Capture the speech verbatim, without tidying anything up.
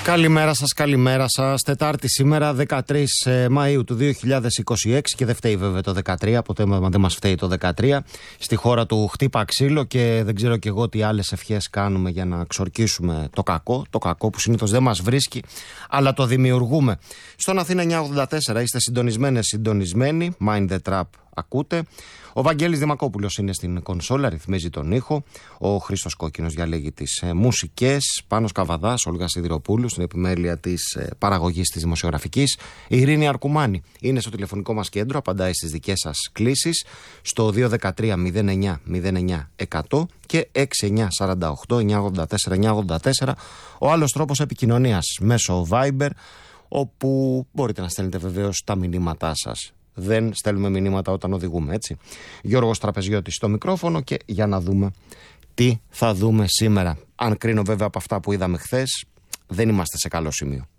Καλημέρα σας, καλημέρα σας. Τετάρτη σήμερα, δεκατρείς Μαΐου του δύο χιλιάδες είκοσι έξι, και δεν φταίει βέβαια το δεκατρία, ποτέ δεν μας φταίει το δεκατρία. Στη χώρα του χτύπα ξύλο και δεν ξέρω κι εγώ τι άλλες ευχές κάνουμε για να ξορκίσουμε το κακό. Το κακό που συνήθως δεν μας βρίσκει, αλλά το δημιουργούμε. Στον Αθήνα εννιακόσια ογδόντα τέσσερα είστε συντονισμένες, συντονισμένοι. Mind the Trap ακούτε. Ο Βαγγέλης Δημακόπουλος είναι στην κονσόλα, ρυθμίζει τον ήχο. Ο Χρήστος Κόκκινος διαλέγει τις ε, μουσικές. Πάνος Καβαδάς, Όλγα Σιδηροπούλου στην επιμέλεια της ε, παραγωγής της δημοσιογραφικής. Η Ειρήνη Αρκουμάνη είναι στο τηλεφωνικό μας κέντρο, απαντάει στις δικές σας κλήσεις στο δύο ένα τρία μηδέν εννιά μηδέν εννιά εκατό και έξι εννιά τέσσερα οκτώ εννιά ογδόντα τέσσερα εννιά ογδόντα τέσσερα. Ο άλλος τρόπος επικοινωνίας μέσω Viber, όπου μπορείτε να στέλνετε βεβαίως τα μηνύματά σας. Δεν στέλνουμε μηνύματα όταν οδηγούμε, έτσι. Γιώργος Τραπεζιώτης στο μικρόφωνο, και για να δούμε τι θα δούμε σήμερα. Αν κρίνω βέβαια από αυτά που είδαμε χθες, δεν είμαστε σε καλό σημείο.